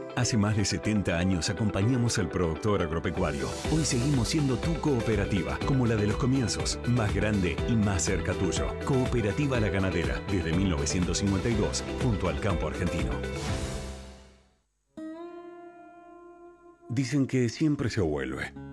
Hace más de 70 años acompañamos al productor agropecuario. Hoy seguimos siendo tu cooperativa, como la de los comienzos, más grande y más cerca tuyo. Cooperativa La Ganadera, desde 1952, junto al campo argentino. Dicen que siempre se vuelve,